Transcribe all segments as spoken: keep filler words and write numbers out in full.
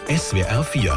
S W R vier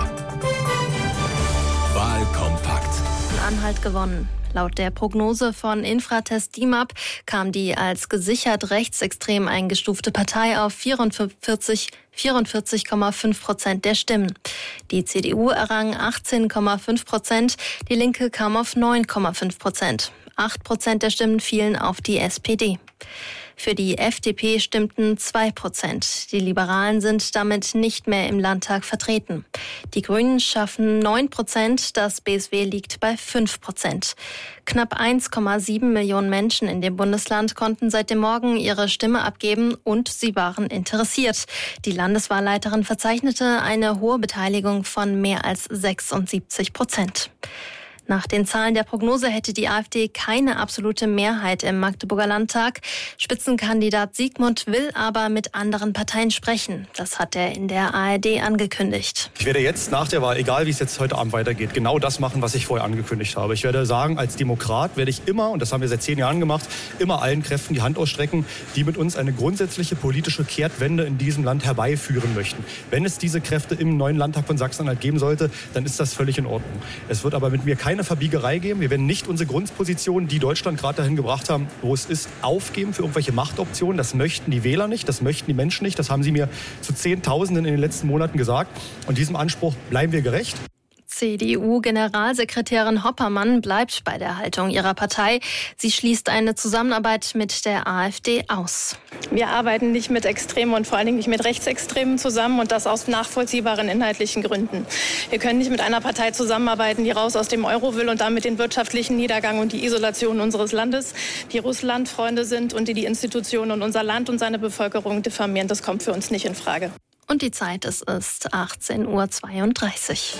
Wahlkompakt. Anhalt gewonnen. Laut der Prognose von Infratest D I M A P kam die als gesichert rechtsextrem eingestufte Partei auf vierundvierzig Komma fünf Prozent der Stimmen. Die C D U errang achtzehn Komma fünf Prozent, die Linke kam auf neun Komma fünf Prozent. acht Prozent der Stimmen fielen auf die S P D. Für die F D P stimmten zwei Prozent. Die Liberalen sind damit nicht mehr im Landtag vertreten. Die Grünen schaffen neun Prozent, das B S W liegt bei fünf Prozent. Knapp eins Komma sieben Millionen Menschen in dem Bundesland konnten seit dem Morgen ihre Stimme abgeben und sie waren interessiert. Die Landeswahlleiterin verzeichnete eine hohe Beteiligung von mehr als sechsundsiebzig Prozent. Nach den Zahlen der Prognose hätte die AfD keine absolute Mehrheit im Magdeburger Landtag. Spitzenkandidat Siegmund will aber mit anderen Parteien sprechen. Das hat er in der A R D angekündigt. Ich werde jetzt nach der Wahl, egal wie es jetzt heute Abend weitergeht, genau das machen, was ich vorher angekündigt habe. Ich werde sagen, als Demokrat werde ich immer, und das haben wir seit zehn Jahren gemacht, immer allen Kräften die Hand ausstrecken, die mit uns eine grundsätzliche politische Kehrtwende in diesem Land herbeiführen möchten. Wenn es diese Kräfte im neuen Landtag von Sachsen-Anhalt geben sollte, dann ist das völlig in Ordnung. Es wird aber mit mir keine Verbiegerei geben. Wir werden nicht unsere Grundpositionen, die Deutschland gerade dahin gebracht haben, wo es ist, aufgeben für irgendwelche Machtoptionen. Das möchten die Wähler nicht, das möchten die Menschen nicht. Das haben sie mir zu Zehntausenden in den letzten Monaten gesagt. Und diesem Anspruch bleiben wir gerecht. C D U-Generalsekretärin Hoppermann bleibt bei der Haltung ihrer Partei. Sie schließt eine Zusammenarbeit mit der AfD aus. Wir arbeiten nicht mit Extremen und vor allen Dingen nicht mit Rechtsextremen zusammen und das aus nachvollziehbaren inhaltlichen Gründen. Wir können nicht mit einer Partei zusammenarbeiten, die raus aus dem Euro will und damit den wirtschaftlichen Niedergang und die Isolation unseres Landes, die Russlandfreunde sind und die die Institutionen und unser Land und seine Bevölkerung diffamieren. Das kommt für uns nicht in Frage. Und die Zeit, es ist achtzehn Uhr zweiunddreißig.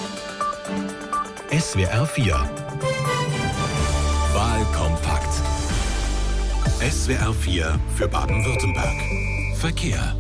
S W R vier Wahlkompakt. S W R vier für Baden-Württemberg. Verkehr.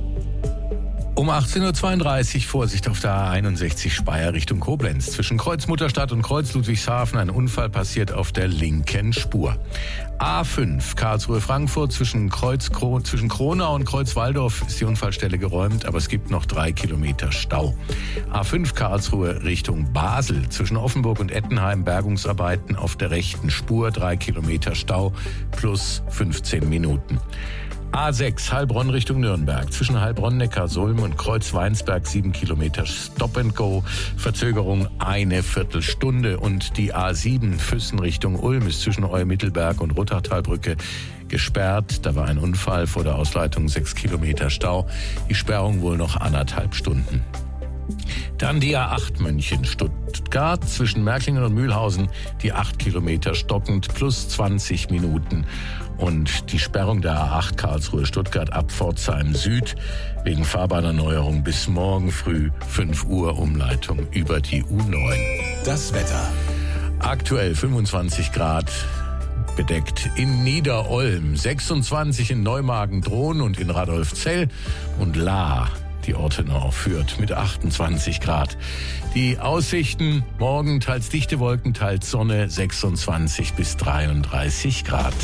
Um achtzehn Uhr zweiunddreißig Vorsicht auf der A einundsechzig Speyer Richtung Koblenz. Zwischen Kreuz Mutterstadt und Kreuz Ludwigshafen ein Unfall passiert auf der linken Spur. A fünf Karlsruhe-Frankfurt zwischen Kreuz zwischen Kronau und Kreuz Walldorf ist die Unfallstelle geräumt, aber es gibt noch drei Kilometer Stau. A fünf Karlsruhe Richtung Basel zwischen Offenburg und Ettenheim Bergungsarbeiten auf der rechten Spur, drei Kilometer Stau plus fünfzehn Minuten. A sechs Heilbronn Richtung Nürnberg zwischen Heilbronn-Neckarsulm und Kreuz-Weinsberg sieben Kilometer Stop and Go, Verzögerung eine Viertelstunde. Und die A sieben Füssen Richtung Ulm ist zwischen Eumittelberg und Ruttertalbrücke gesperrt. Da war ein Unfall vor der Ausleitung, sechs Kilometer Stau. Die Sperrung wohl noch anderthalb Stunden. Dann die A acht München-Stuttgart zwischen Märklingen und Mühlhausen, die acht Kilometer stockend plus zwanzig Minuten. Und die Sperrung der A acht Karlsruhe-Stuttgart ab Pforzheim Süd wegen Fahrbahnerneuerung bis morgen früh fünf Uhr Umleitung über die U neun. Das Wetter. Aktuell fünfundzwanzig Grad. Bedeckt in Niederolm, sechsundzwanzig in Neumagen-Dhron und in Radolfzell und Lahr. Die Ortenau führt mit achtundzwanzig Grad. Die Aussichten, morgen teils dichte Wolken, teils Sonne, sechsundzwanzig bis dreiunddreißig Grad.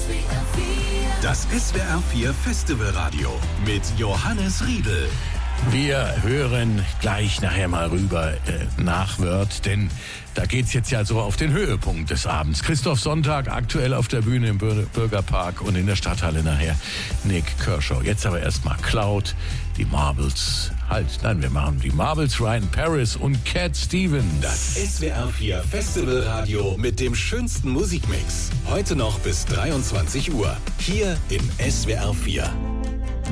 Das S W R vier Festivalradio mit Johannes Riedel. Wir hören gleich nachher mal rüber äh, nach Wörth, denn da geht's jetzt ja so auf den Höhepunkt des Abends. Christoph Sonntag aktuell auf der Bühne im Bürgerpark und in der Stadthalle nachher Nick Kershaw. Jetzt aber erstmal Cloud, die Marbles. Halt, nein, wir machen die Marbles, Ryan Paris und Cat Stevens. Das S W R vier Festivalradio mit dem schönsten Musikmix. Heute noch bis dreiundzwanzig Uhr. Hier im S W R vier.